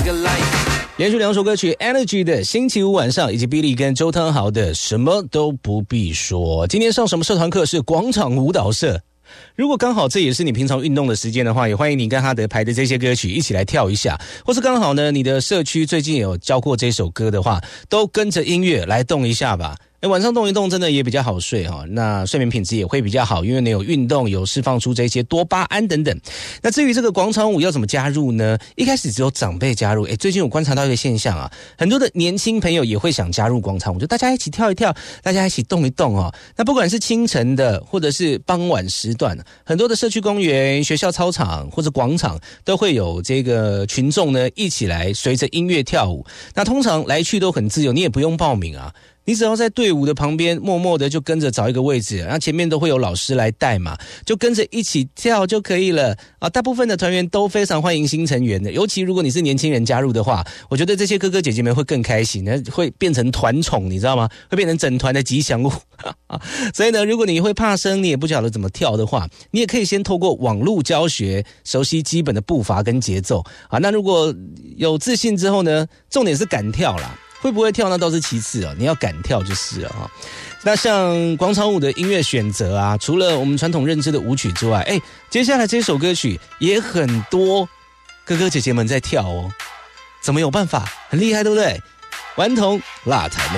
连续2首歌曲 Energy 的星期五晚上，以及 Billy 跟周汤豪的什么都不必说。今天上什么社团课？是广场舞蹈社。如果刚好这也是你平常运动的时间的话，也欢迎你跟哈德排的这些歌曲一起来跳一下，或是刚好呢你的社区最近有教过这首歌的话，都跟着音乐来动一下吧。晚上动一动真的也比较好睡哈，那睡眠品质也会比较好，因为你有运动，有释放出这些多巴胺等等。那至于这个广场舞要怎么加入呢？一开始只有长辈加入，最近我观察到一个现象啊，很多的年轻朋友也会想加入广场舞，就大家一起跳一跳，大家一起动一动哦。那不管是清晨的或者是傍晚时段，很多的社区公园、学校操场或者广场都会有这个群众呢一起来随着音乐跳舞。那通常来去都很自由，你也不用报名啊。你只要在队伍的旁边默默的就跟着找一个位置，然后前面都会有老师来带嘛，就跟着一起跳就可以了啊！大部分的团员都非常欢迎新成员的，尤其如果你是年轻人加入的话，我觉得这些哥哥姐姐们会更开心，会变成团宠，你知道吗？会变成整团的吉祥物所以呢，如果你会怕生，你也不晓得怎么跳的话，你也可以先透过网络教学熟悉基本的步伐跟节奏啊。那如果有自信之后呢，重点是敢跳啦。会不会跳那倒是其次哦，你要敢跳就是了哈。那像广场舞的音乐选择啊，除了我们传统认知的舞曲之外，接下来这首歌曲也很多哥哥姐姐们在跳哦，怎么有办法？很厉害，对不对？顽童辣台妹。